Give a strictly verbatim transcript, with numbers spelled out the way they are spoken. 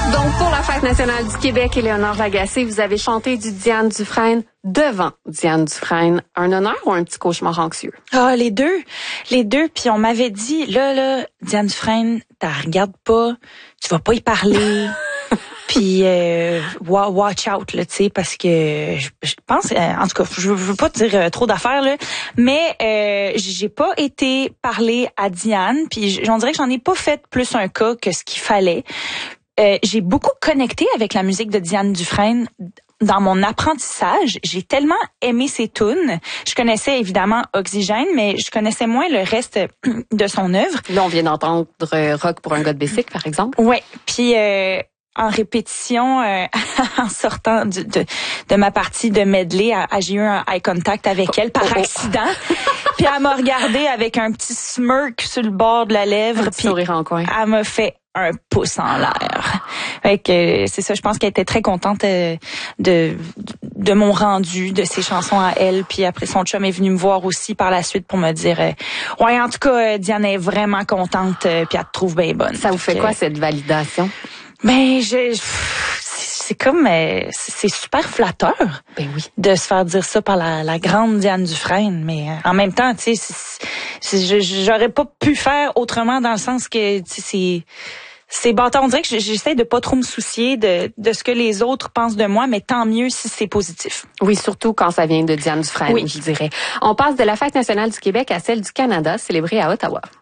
Donc, pour la Fête nationale du Québec, Éléonore Lagacé, vous avez chanté du Diane Dufresne devant Diane Dufresne. Un honneur ou un petit cauchemar anxieux? Ah, les deux. Les deux. Puis on m'avait dit, là, là, Diane Dufresne, t'as regarde pas, tu vas pas y parler. Puis euh, watch out, là, tu sais, parce que je, je pense, euh, en tout cas, je, je veux pas te dire euh, trop d'affaires, là, mais euh, j'ai pas été parler à Diane, puis j'en dirais que j'en ai pas fait plus un cas que ce qu'il fallait. Euh, j'ai beaucoup connecté avec la musique de Diane Dufresne dans mon apprentissage. J'ai tellement aimé ses tunes. Je connaissais évidemment Oxygène, mais je connaissais moins le reste de son œuvre. Là, on vient d'entendre euh, Rock pour un gars de bicycle, par exemple. Ouais, puis euh, en répétition, euh, en sortant de, de, de ma partie de medley, à, à, j'ai eu un eye contact avec elle par oh, oh. accident. Puis elle m'a regardé avec un petit smirk sur le bord de la lèvre. Un petit sourire en coin. Elle m'a fait un pouce en l'air. Fait que c'est ça, je pense qu'elle était très contente euh, de de mon rendu, de ses chansons à elle. Puis après, son chum est venu me voir aussi par la suite pour me dire euh, ouais, en tout cas, Diane est vraiment contente, euh, puis elle te trouve bien bonne. Ça vous fait que, quoi cette validation? Ben, je, c'est comme, euh, c'est super flatteur. Ben oui. De se faire dire ça par la, la grande Diane Dufresne, mais euh, en même temps, tu sais, j'aurais pas pu faire autrement dans le sens que, tu sais, c'est, c'est bâtard. On dirait que j'essaie de pas trop me soucier de, de ce que les autres pensent de moi, mais tant mieux si c'est positif. Oui, surtout quand ça vient de Diane Dufresne, oui. je dirais. On passe de la Fête nationale du Québec à celle du Canada, célébrée à Ottawa.